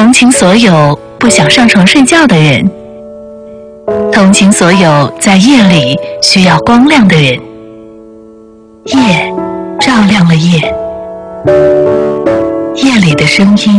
同情所有不想上床睡觉的人，同情所有在夜里需要光亮的人。夜照亮了夜，夜里的声音